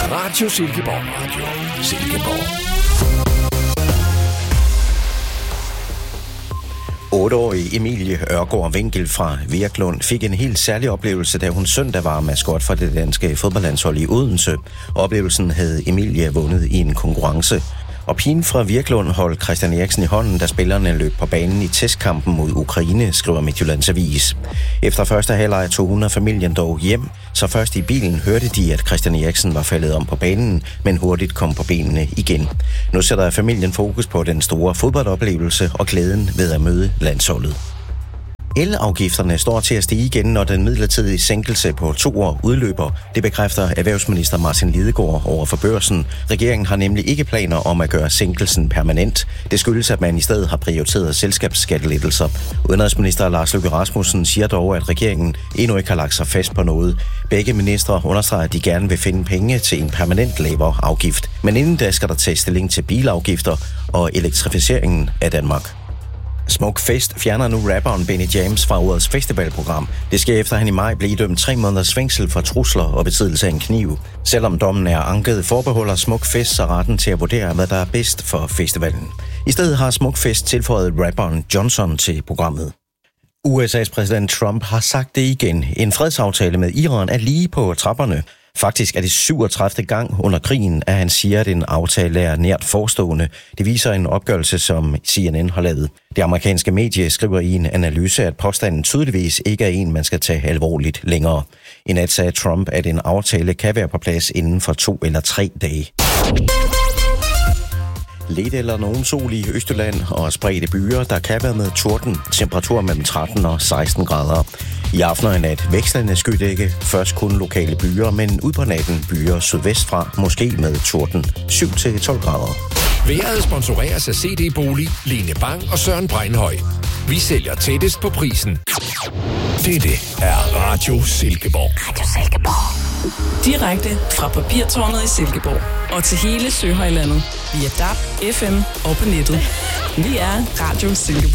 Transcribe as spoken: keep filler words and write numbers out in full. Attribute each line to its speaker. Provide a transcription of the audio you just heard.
Speaker 1: Radio Silkeborg. Radio Silkeborg.
Speaker 2: otteårige Emilie Ørgaard Winkel fra Virklund fik en helt særlig oplevelse, da hun søndag var maskot for det danske fodboldlandshold i Odense. Oplevelsen havde Emilie vundet i en konkurrence. Og pigen fra Virklund holdt Christian Eriksen i hånden, da spillerne løb på banen i testkampen mod Ukraine, skriver Midtjyllands Avis. Efter første halvleg tog hun og familien dog hjem, så først i bilen hørte de, at Christian Eriksen var faldet om på banen, men hurtigt kom på benene igen. Nu sætter familien fokus på den store fodboldoplevelse og glæden ved at møde landsholdet. Elafgifterne står til at stige igen, når den midlertidige sænkelse på to år udløber. Det bekræfter erhvervsminister Martin Lidegaard over for Børsen. Regeringen har nemlig ikke planer om at gøre sænkelsen permanent. Det skyldes, at man i stedet har prioriteret selskabsskattelettelser. Udenrigsminister Lars Løkke Rasmussen siger dog, at regeringen endnu ikke har lagt sig fast på noget. Begge ministre understreger, at de gerne vil finde penge til en permanent lavere afgift. Men inden da skal der tages stilling til bilafgifter og elektrificeringen af Danmark. Smuk Fest fjerner nu rapperen Benny James fra årets festivalprogram. Det sker efter, han i maj blev idømt tre måneders fængsel for trusler og besiddelse af en kniv. Selvom dommen er anket, forbeholder Smuk Fest sig retten til at vurdere, hvad der er bedst for festivalen. I stedet har Smuk Fest tilføjet rapperen Johnson til programmet. U S A's præsident Trump har sagt det igen. En fredsaftale med Iran er lige på trapperne. Faktisk er det syvogtredivte gang under krigen, at han siger, at en aftale er nært forestående. Det viser en opgørelse, som C N N har lavet. Det amerikanske medie skriver i en analyse, at påstanden tydeligvis ikke er en, man skal tage alvorligt længere. I nat sagde Trump, at en aftale kan være på plads inden for to eller tre dage. Lidt eller nogen sol i Østjylland og spredte byer, der kan være med torden. Temperatur mellem tretten og seksten grader. I aften og i nat vekslende skydække. Først kun lokale byer, men ud på natten byer sydvestfra, måske med torden. syv til tolv grader.
Speaker 1: Været sponsoreres af C D Bolig, Line Bang og Søren Breinhøj. Vi sælger tættest på prisen. Dette er Radio Silkeborg.
Speaker 3: Radio Silkeborg. Direkte fra Papirtårnet i Silkeborg og til hele Søhøjlandet via D A B, F M og på nettet. Vi er Radio Silkeborg.